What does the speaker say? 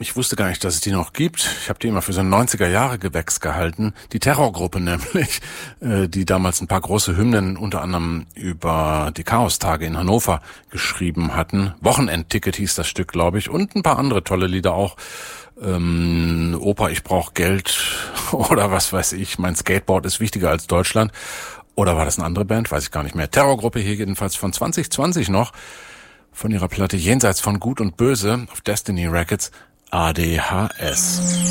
Ich wusste gar nicht, dass es die noch gibt. Ich habe die immer für so ein 90er-Jahre-Gewächs gehalten. Die Terrorgruppe nämlich, die damals ein paar große Hymnen unter anderem über die Chaostage in Hannover geschrieben hatten. Wochenendticket hieß das Stück, glaube ich. Und ein paar andere tolle Lieder auch. Opa, ich brauch Geld oder was weiß ich. Mein Skateboard ist wichtiger als Deutschland. Oder war das eine andere Band? Weiß ich gar nicht mehr. Terrorgruppe hier jedenfalls von 2020 noch. Von ihrer Platte Jenseits von Gut und Böse auf Destiny Records. ADHS.